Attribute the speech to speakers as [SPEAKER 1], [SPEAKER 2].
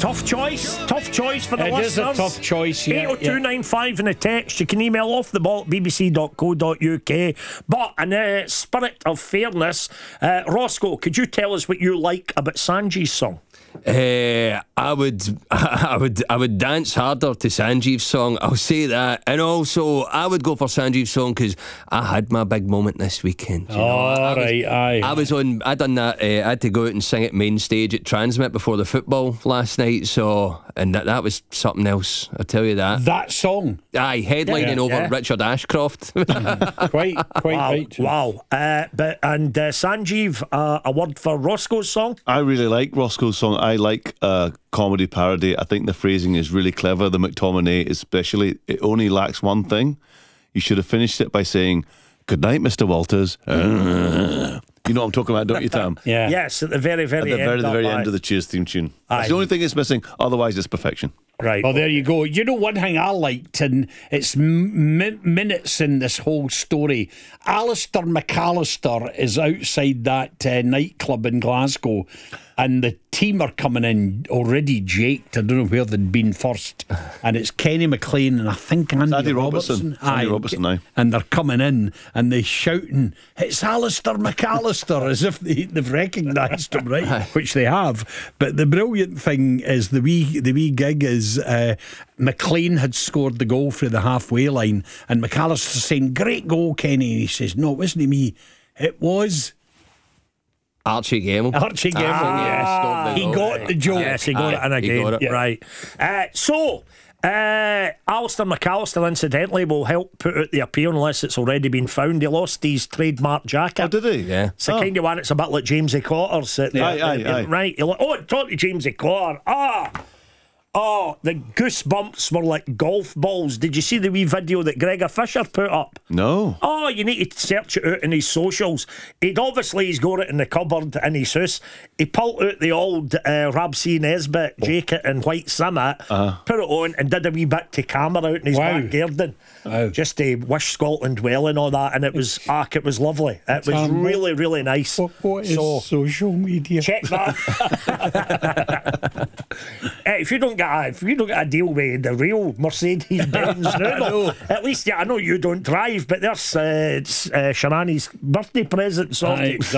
[SPEAKER 1] Tough choice for the
[SPEAKER 2] It is
[SPEAKER 1] listeners.
[SPEAKER 2] a tough choice, yeah.
[SPEAKER 1] 80295 in the text. You can email off the ball at bbc.co.uk. But in the spirit of fairness, Roscoe, could you tell us what you like about Sanjeev's song?
[SPEAKER 3] I would dance harder to Sanjeev's song, I'll say that. And also I would go for Sanjeev's song because I had my big moment this weekend. I done that. I had to go out and sing at main stage at Transmit before the football last night, and that was something else, I tell you that
[SPEAKER 2] song,
[SPEAKER 3] headlining over Richard Ashcroft.
[SPEAKER 2] quite right.
[SPEAKER 1] Wow. Sanjeev, a word for Roscoe's song?
[SPEAKER 4] I really like Roscoe's song. I like comedy parody. I think the phrasing is really clever. The McTominay especially. It only lacks one thing. You should have finished it by saying, "Good night, Mr. Walters." You know what I'm talking about, don't you, Tam?
[SPEAKER 2] Yeah.
[SPEAKER 1] Yes, at the very
[SPEAKER 4] end of the Cheers theme tune. That's the only thing it's missing. Otherwise, it's perfection.
[SPEAKER 1] Right.
[SPEAKER 2] Well, there you go. You know, one thing I liked, and it's minutes in this whole story. Alistair McAllister is outside that nightclub in Glasgow, and the team are coming in already jaked. I don't know where they'd been first, and it's Kenny McLean and I think Andy Robertson.
[SPEAKER 4] Andy Robertson, aye.
[SPEAKER 2] And they're coming in and they're shouting, "It's Alistair McAllister," as if they've recognised him, right? Which they have. But the brilliant thing is the wee gig is McLean had scored the goal for the halfway line, and McAllister saying, "Great goal, Kenny," and he says, "No, it wasn't me. It was
[SPEAKER 3] Archie Gemmell.
[SPEAKER 2] Archie Gemmell."
[SPEAKER 3] Yes,
[SPEAKER 2] He got the joke.
[SPEAKER 1] Yes, he got it in again.
[SPEAKER 3] got it.
[SPEAKER 1] Right. Alistair McAllister, incidentally, will help put out the appeal unless it's already been found. He lost his trademark jacket.
[SPEAKER 4] Oh, did he?
[SPEAKER 3] Yeah.
[SPEAKER 1] It's the kind of one, it's a bit like Jamesy Cotter's.
[SPEAKER 4] Aye.
[SPEAKER 1] Right. Talk to Jamesy Cotter. The goosebumps were like golf balls. Did you see the wee video that Gregor Fisher put up?
[SPEAKER 4] No.
[SPEAKER 1] Oh, you need to search it out in his socials. He's got it in the cupboard in his house. He pulled out the old Rab C. Nesbitt jacket in white simmet, put it on, and did a wee bit to camera out in his back garden. Just to wish Scotland well and all that. And it was lovely. It was really, really nice.
[SPEAKER 2] What is social media?
[SPEAKER 1] Check that. If you don't get a deal with the real Mercedes Benz now, at least I know you don't drive, but there's Shanani's birthday present sorted.